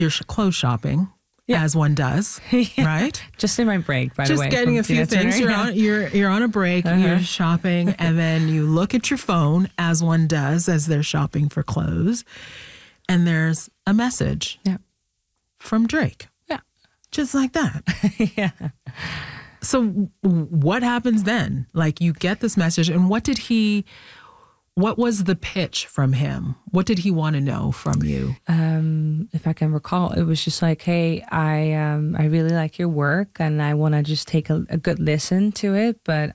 you're clothes shopping, as one does, right? Just in my break, by the way. Just getting a few things. You're on a break, you're shopping, and then you look at your phone, as one does, as they're shopping for clothes, and there's a message from Drake. Yeah. Just like that. Yeah. So what happens then? Like, you get this message, and what was the pitch from him? What did he want to know from you? If I can recall, it was just like, hey, I really like your work and I want to just take a good listen to it. But,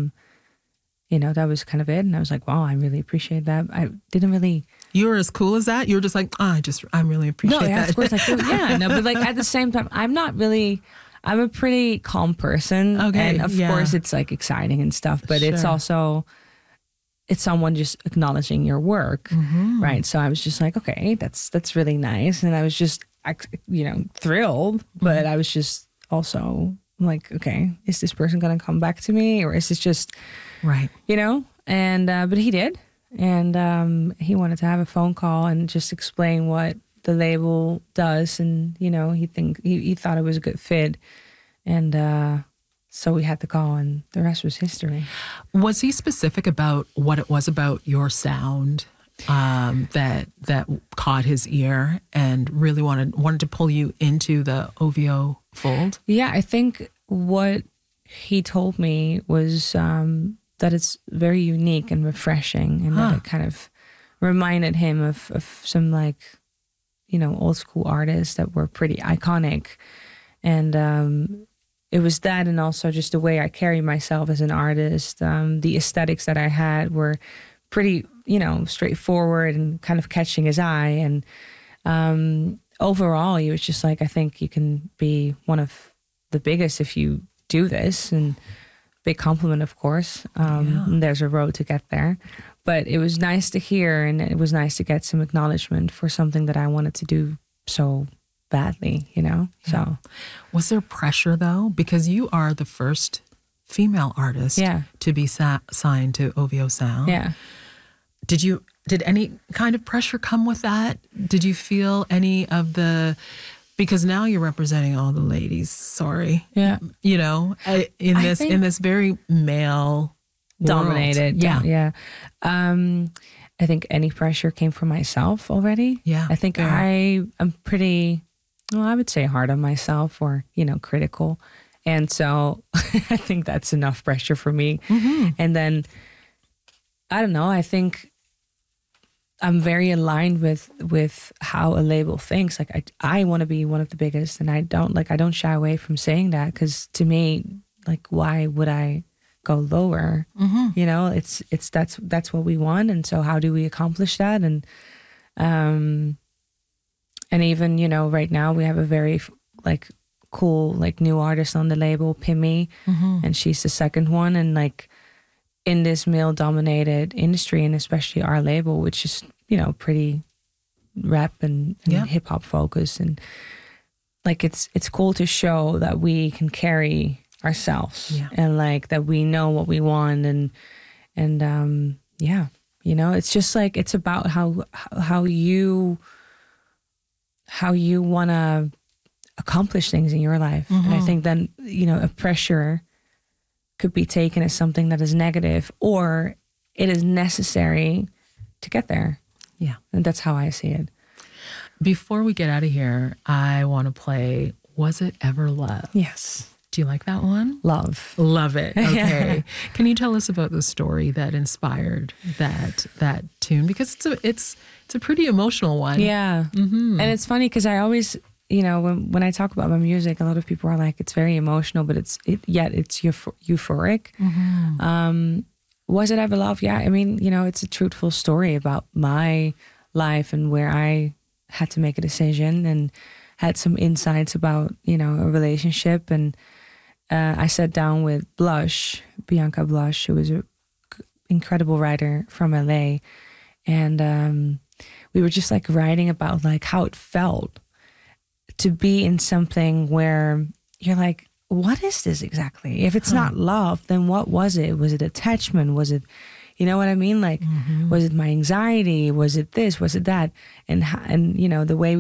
that was kind of it. And I was like, wow, I really appreciate that. I didn't really... You were as cool as that? You were just like, I really appreciate that. No, of course. But like at the same time, I'm a pretty calm person. Okay. And of course it's like exciting and stuff, but it's also... It's someone just acknowledging your work, right? So I was just like, okay, that's really nice. And I was just, thrilled, but I was just also like, okay, is this person going to come back to me? Or is this just, right? And, but he did. And he wanted to have a phone call and just explain what the label does. And, he thought it was a good fit. And, so we had the call and the rest was history. Was he specific about what it was about your sound that caught his ear and really wanted to pull you into the OVO fold? Yeah, I think what he told me was that it's very unique and refreshing, and that it kind of reminded him of some old school artists that were pretty iconic. And it was that, and also just the way I carry myself as an artist. The aesthetics that I had were pretty, straightforward and kind of catching his eye. And overall, he was just like, I think you can be one of the biggest if you do this. And big compliment, of course. And there's a road to get there. But it was nice to hear, and it was nice to get some acknowledgement for something that I wanted to do so badly, So was there pressure though, because you are the first female artist to be signed to OVO Sound? Did any kind of pressure come with that? Did you feel any of because now you're representing all the ladies, in this very male dominated world. I think any pressure came from myself already. I think I am pretty, I would say hard on myself, or, critical. And so I think that's enough pressure for me. And then, I don't know, I think I'm very aligned with how a label thinks. Like I want to be one of the biggest, and I don't shy away from saying that, because to me, like, why would I go lower? It's that's what we want. And so how do we accomplish that? And even, right now we have a very cool, new artist on the label, Pimmy, and she's the second one. And in this male dominated industry, and especially our label, which is, pretty rap and hip hop focused. And it's cool to show that we can carry ourselves and that we know what we want. And it's just it's about how you want to accomplish things in your life. And I think then, a pressure could be taken as something that is negative, or it is necessary to get there. Yeah. And that's how I see it. Before we get out of here, I want to play Was It Ever Love? Yes. Do you like that one? Love it. Okay. Can you tell us about the story that inspired that tune? Because it's a pretty emotional one. Yeah. And it's funny because I always, when I talk about my music, a lot of people are like, it's very emotional, but it's euphoric. Was It Ever Love? Yeah. I mean, it's a truthful story about my life and where I had to make a decision and had some insights about, a relationship. And I sat down with Blush, Bianca Blush, who was an incredible writer from LA. And we were just writing about how it felt to be in something where you're like, what is this exactly? If it's not love, then what was it? Was it attachment? Was it, you know what I mean? Was it my anxiety? Was it this? Was it that? And the way we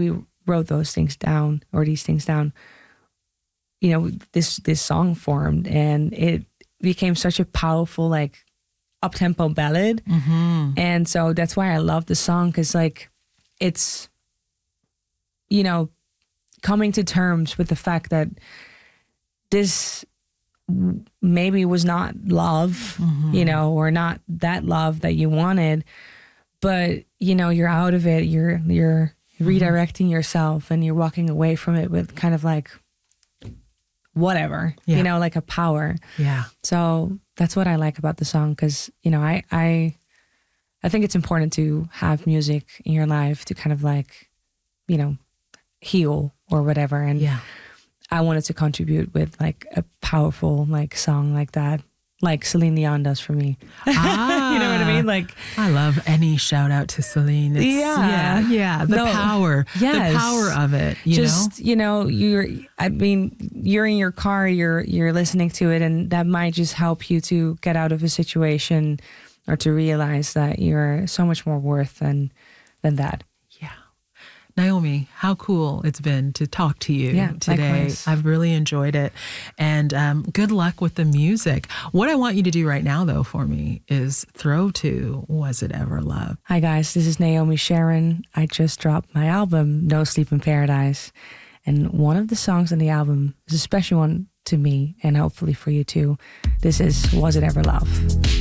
wrote those things down, or these things down, you know, this song formed, and it became such a powerful, like, up-tempo ballad. And so that's why I love the song, because, like, it's, you know, coming to terms with the fact that this maybe was not love, you know, or not that love that you wanted, but, you know, you're out of it, you're redirecting yourself, and you're walking away from it with kind of like whatever, you know, like a power. Yeah. So that's what I like about the song, because, you know, I think it's important to have music in your life to kind of, like, you know, heal or whatever. And I wanted to contribute with, like, a powerful, like, song like that, like Celine Dion does for me. You know what I mean? Like, I love any shout out to Celine. It's, the power, the power of it. You know, you're in your car, you're listening to it, and that might just help you to get out of a situation, or to realize that you're so much more worth than that. Naomi, how cool it's been to talk to you today. Likewise. I've really enjoyed it. And good luck with the music. What I want you to do right now, though, for me is throw to Was It Ever Love? Hi, guys. This is Naomi Sharon. I just dropped my album, No Sleep in Paradise. And one of the songs on the album is a special one to me, and hopefully for you too. This is Was It Ever Love?